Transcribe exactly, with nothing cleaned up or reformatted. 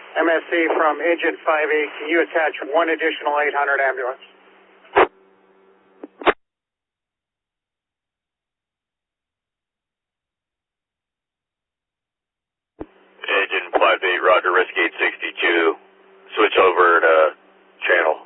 M S C from Engine five eight, can you attach one additional eight hundred ambulance? Engine five eight, Roger, risk eight sixty-two. Switch over to channel.